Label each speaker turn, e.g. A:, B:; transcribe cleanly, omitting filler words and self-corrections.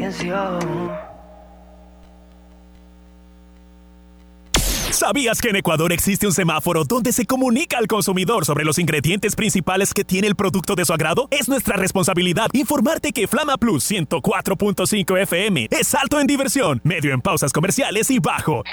A: atención.
B: ¿Sabías que en Ecuador existe un semáforo donde se comunica al consumidor sobre los ingredientes principales que tiene el producto de su agrado? Es nuestra responsabilidad informarte que Flama Plus 104.5 FM es alto en diversión, medio en pausas comerciales y bajo